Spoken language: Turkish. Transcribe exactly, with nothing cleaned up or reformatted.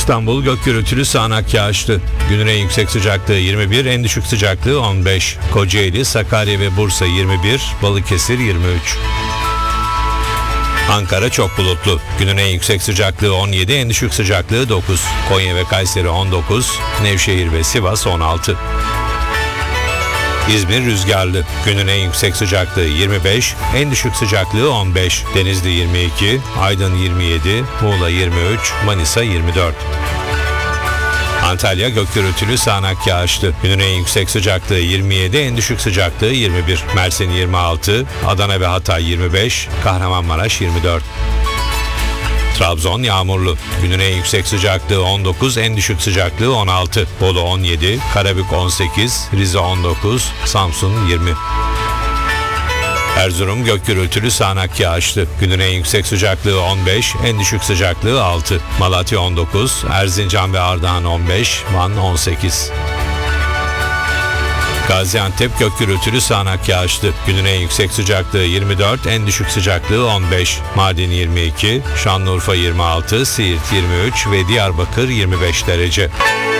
İstanbul gök gürültülü sağanak yağışlı. Günün en yüksek sıcaklığı yirmi bir, en düşük sıcaklığı on beş. Kocaeli, Sakarya ve Bursa yirmi bir, Balıkesir yirmi üç. Ankara çok bulutlu. Günün en yüksek sıcaklığı on yedi, en düşük sıcaklığı dokuz. Konya ve Kayseri on dokuz, Nevşehir ve Sivas on altı. İzmir rüzgarlı. Günün en yüksek sıcaklığı yirmi beş, en düşük sıcaklığı on beş. Denizli yirmi iki, Aydın yirmi yedi, Muğla yirmi üç, Manisa yirmi dört. Antalya gök gürültülü sağanak yağışlı. Günün en yüksek sıcaklığı yirmi yedi, en düşük sıcaklığı yirmi bir. Mersin yirmi altı, Adana ve Hatay yirmi beş, Kahramanmaraş yirmi dört. Trabzon yağmurlu. Günün en yüksek sıcaklığı on dokuz, en düşük sıcaklığı on altı. Bolu on yedi, Karabük on sekiz, Rize on dokuz, Samsun yirmi. Erzurum gök gürültülü sağanak yağışlı. Günün en yüksek sıcaklığı on beş, en düşük sıcaklığı altı. Malatya on dokuz, Erzincan ve Ardahan on beş, Van on sekiz. Gaziantep gök gürültülü sağanak yağışlı. Günün en yüksek sıcaklığı yirmi dört, en düşük sıcaklığı on beş. Mardin yirmi iki, Şanlıurfa yirmi altı, Siirt yirmi üç ve Diyarbakır yirmi beş derece.